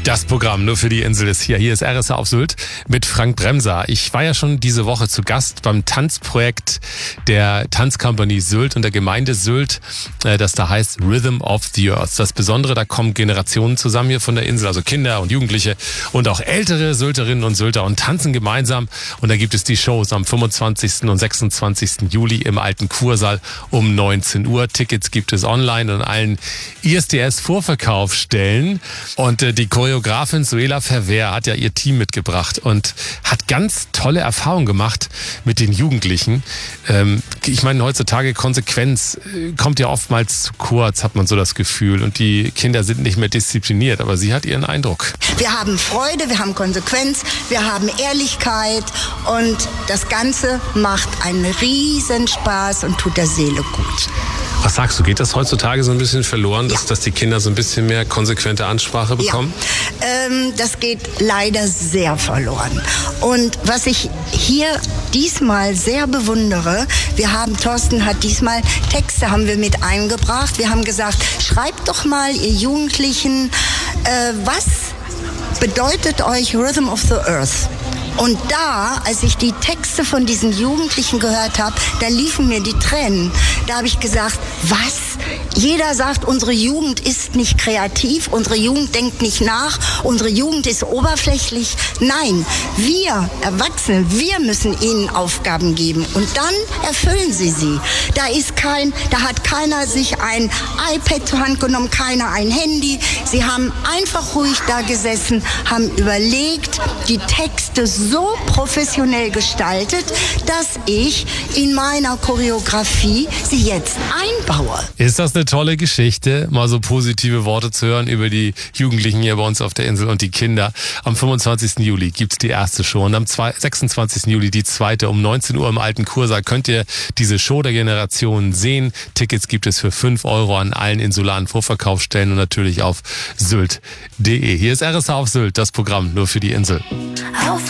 Das Programm nur für die Insel ist hier. Hier ist RSA auf Sylt mit Frank Bremser. Ich war ja schon diese Woche zu Gast beim Tanzprojekt der Tanzkompanie Sylt und der Gemeinde Sylt, das da heißt Rhythm of the Earth. Das Besondere, da kommen Generationen zusammen hier von der Insel, also Kinder und Jugendliche und auch ältere Sylterinnen und Sylter und tanzen gemeinsam. Und da gibt es die Shows am 25. und 26. Juli im Alten Kursaal um 19 Uhr. Tickets gibt es online und allen ISDS-Vorverkaufsstellen. Und die Choreografin Suela Verweer hat ja ihr Team mitgebracht und hat ganz tolle Erfahrungen gemacht mit den Jugendlichen. Ich meine, heutzutage Konsequenz kommt ja oftmals zu kurz, hat man so das Gefühl. Und die Kinder sind nicht mehr diszipliniert, aber sie hat ihren Eindruck. Wir haben Freude, wir haben Konsequenz, wir haben Ehrlichkeit und das Ganze macht einen riesen Spaß und tut der Seele gut. Was sagst du, geht das heutzutage so ein bisschen verloren, dass die Kinder so ein bisschen mehr konsequente Ansprache bekommen? Ja, das geht leider sehr verloren. Und was ich hier diesmal sehr bewundere, Thorsten hat diesmal Texte haben wir mit eingebracht. Wir haben gesagt, schreibt doch mal, ihr Jugendlichen, was bedeutet euch Rhythm of the Earth? Und da, als ich die Texte von diesen Jugendlichen gehört habe, da liefen mir die Tränen. Da habe ich gesagt, was? Jeder sagt, unsere Jugend ist nicht kreativ, unsere Jugend denkt nicht nach, unsere Jugend ist oberflächlich. Nein, wir Erwachsene, wir müssen ihnen Aufgaben geben und dann erfüllen sie sie. Da hat keiner sich ein iPad zur Hand genommen, keiner ein Handy. Sie haben einfach ruhig da gesessen, haben überlegt, die Texte so professionell gestaltet, dass ich in meiner Choreografie sie jetzt einbaue. Ist das eine tolle Geschichte, mal so positive Worte zu hören über die Jugendlichen hier bei uns auf der Insel und die Kinder. Am 25. Juli gibt's die erste Show und am 26. Juli die zweite um 19 Uhr im Alten Kursaal könnt ihr diese Show der Generation sehen. Tickets gibt es für 5 € an allen insularen Vorverkaufsstellen und natürlich auf sylt.de. Hier ist RSA auf Sylt, das Programm nur für die Insel. Auf